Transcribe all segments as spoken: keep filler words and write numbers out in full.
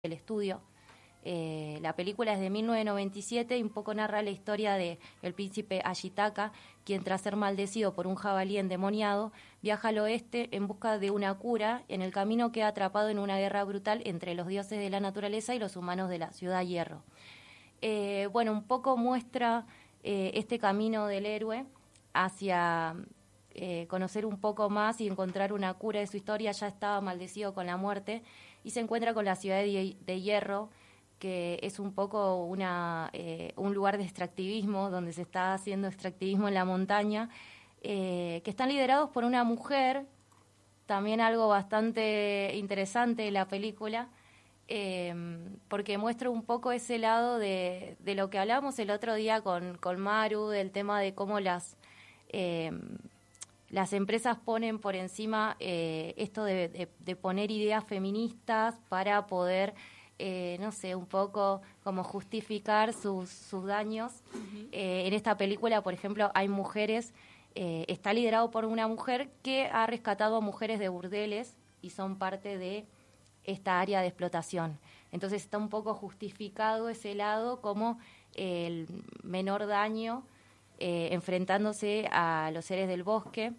el estudio. Eh, la película es de mil novecientos noventa y siete y un poco narra la historia de el príncipe Ashitaka, quien tras ser maldecido por un jabalí endemoniado, viaja al oeste en busca de una cura. En el camino queda atrapado en una guerra brutal entre los dioses de la naturaleza y los humanos de la Ciudad Hierro. Eh, bueno, un poco muestra eh, este camino del héroe hacia eh, conocer un poco más y encontrar una cura de su historia. Ya estaba maldecido con la muerte y se encuentra con la Ciudad de, de Hierro, que es un poco una, eh, un lugar de extractivismo, donde se está haciendo extractivismo en la montaña, eh, que están liderados por una mujer, también algo bastante interesante de la película, eh, porque muestra un poco ese lado de, de lo que hablamos el otro día con, con Maru, del tema de cómo las, eh, las empresas ponen por encima eh, esto de, de, de poner ideas feministas para poder... Eh, no sé, un poco como justificar sus, sus daños. Uh-huh. Eh, en esta película, por ejemplo, hay mujeres, eh, está liderado por una mujer que ha rescatado a mujeres de burdeles y son parte de esta área de explotación. Entonces está un poco justificado ese lado como eh, el menor daño eh, enfrentándose a los seres del bosque.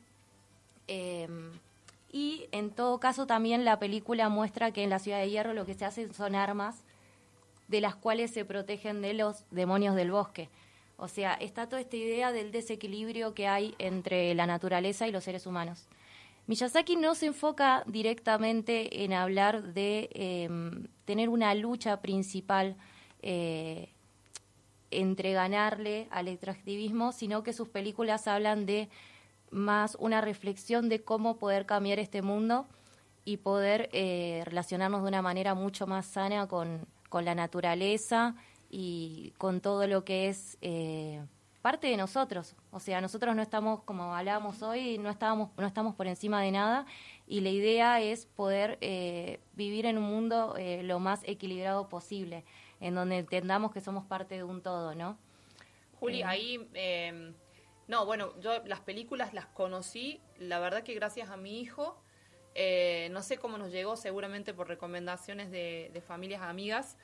Eh, Y en todo caso también la película muestra que en la Ciudad de Hierro lo que se hacen son armas de las cuales se protegen de los demonios del bosque. O sea, está toda esta idea del desequilibrio que hay entre la naturaleza y los seres humanos. Miyazaki no se enfoca directamente en hablar de eh, tener una lucha principal eh, entre ganarle al extractivismo, sino que sus películas hablan de más una reflexión de cómo poder cambiar este mundo y poder eh, relacionarnos de una manera mucho más sana con, con la naturaleza y con todo lo que es eh, parte de nosotros. O sea, nosotros no estamos, como hablábamos hoy, no, estábamos, no estamos por encima de nada y la idea es poder eh, vivir en un mundo eh, lo más equilibrado posible, en donde entendamos que somos parte de un todo, ¿no? Juli, eh, ahí... Eh... No, bueno, yo las películas las conocí, la verdad que gracias a mi hijo, eh, no sé cómo nos llegó, seguramente por recomendaciones de, de familias amigas,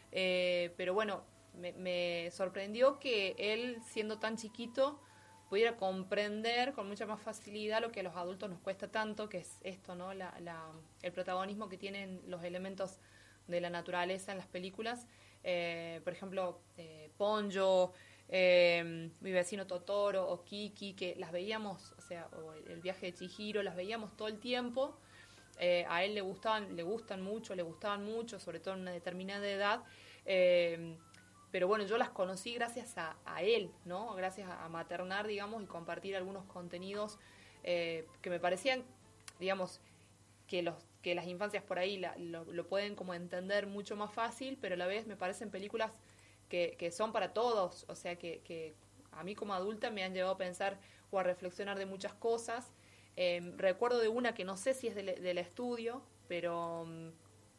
eh, pero bueno, me, me sorprendió que él, siendo tan chiquito, pudiera comprender con mucha más facilidad lo que a los adultos nos cuesta tanto, que es esto, ¿no? La, la, el protagonismo que tienen los elementos de la naturaleza en las películas, eh, por ejemplo, eh, Ponyo... Eh, mi vecino Totoro o Kiki, que las veíamos, o sea, o el viaje de Chihiro, las veíamos todo el tiempo. Eh, a él le gustaban, le gustan mucho, le gustaban mucho, sobre todo en una determinada edad. Eh, pero bueno, yo las conocí gracias a, a él, ¿no? Gracias a, a maternar, digamos, y compartir algunos contenidos eh, que me parecían, digamos, que los que las infancias por ahí la, lo, lo pueden como entender mucho más fácil, pero a la vez me parecen películas Que, que son para todos, o sea, que, que a mí como adulta me han llevado a pensar o a reflexionar de muchas cosas. Eh, recuerdo de una que no sé si es del, del estudio, pero um,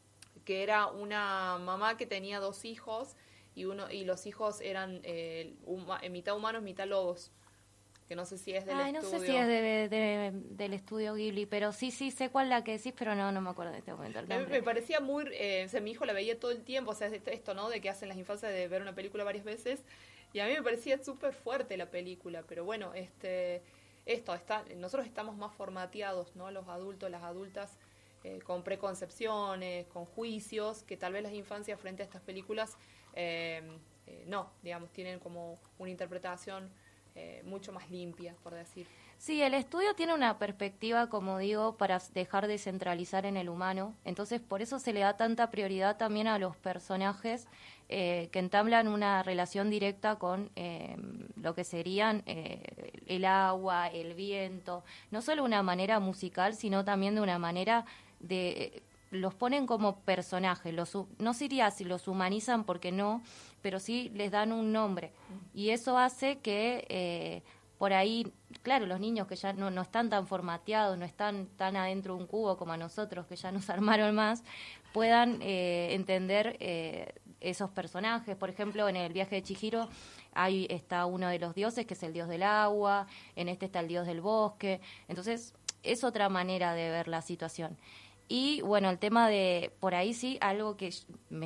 que era una mamá que tenía dos hijos y uno y los hijos eran eh, huma, mitad humanos, mitad lobos. Que no sé si es del Ay, estudio. no sé si es de, de, del estudio Ghibli, pero sí, sí, sé cuál la que decís, pero no, no me acuerdo de este momento. El me, me parecía muy... Eh, o sea, mi hijo la veía todo el tiempo, o sea, esto, ¿no? De que hacen las infancias de ver una película varias veces, y a mí me parecía súper fuerte la película, pero bueno, este esto, está nosotros estamos más formateados, ¿no? Los adultos, las adultas, eh, con preconcepciones, con juicios, que tal vez las infancias frente a estas películas, eh, eh, no, digamos, tienen como una interpretación... Eh, mucho más limpia, por decir. Sí, el estudio tiene una perspectiva, como digo, para dejar de centralizar en el humano. Entonces, por eso se le da tanta prioridad también a los personajes eh, que entablan una relación directa con eh, lo que serían eh, el agua, el viento. No solo de una manera musical, sino también de una manera de... los ponen como personajes, los, no sería si los humanizan porque no, pero sí les dan un nombre. Y eso hace que eh, por ahí, claro, los niños que ya no, no están tan formateados, no están tan adentro de un cubo como a nosotros, que ya nos armaron más, puedan eh, entender eh, esos personajes. Por ejemplo, en el viaje de Chihiro ahí está uno de los dioses, que es el dios del agua, en este está el dios del bosque. Entonces, es otra manera de ver la situación. Y bueno, el tema de, por ahí sí, algo que me